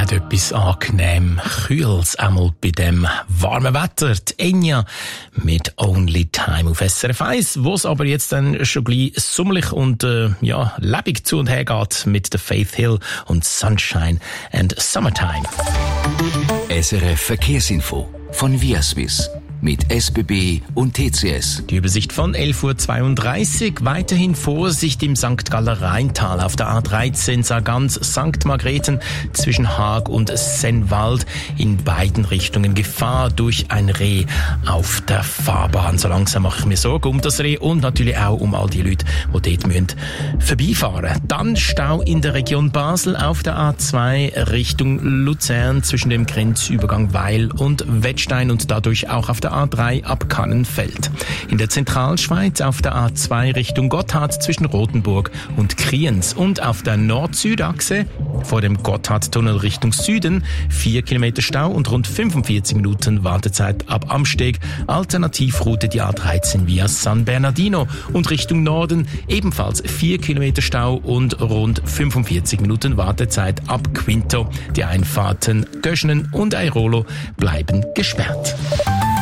gerade etwas angenehm Kühles, einmal bei dem warmen Wetter. Die Enya mit Only Time auf SRF 1, wo es aber jetzt dann schon gleich sommerlich und lebendig zu und her geht mit der Faith Hill und Sunshine and Summertime. SRF Verkehrsinfo von Viaswiss mit SBB und TCS. Die Übersicht von 11.32 Uhr. Weiterhin Vorsicht im St. Galler Rheintal auf der A13 Sargans St. Margrethen zwischen Haag und Sennwald. In beiden Richtungen Gefahr durch ein Reh auf der Fahrbahn. So langsam mache ich mir Sorgen um das Reh und natürlich auch um all die Leute, die dort vorbeifahren müssen. Dann Stau in der Region Basel auf der A2 Richtung Luzern zwischen dem Grenzübergang Weil und Wettstein und dadurch auch auf der A3 ab Kannenfeld. In der Zentralschweiz auf der A2 Richtung Gotthard zwischen Rothenburg und Kriens und auf der Nord-Süd-Achse vor dem Gotthardtunnel Richtung Süden 4 Kilometer Stau und rund 45 Minuten Wartezeit ab Amsteg. Alternativroute die A13 via San Bernardino und Richtung Norden ebenfalls 4 Kilometer Stau und rund 45 Minuten Wartezeit ab Quinto. Die Einfahrten Göschenen und Airolo bleiben gesperrt.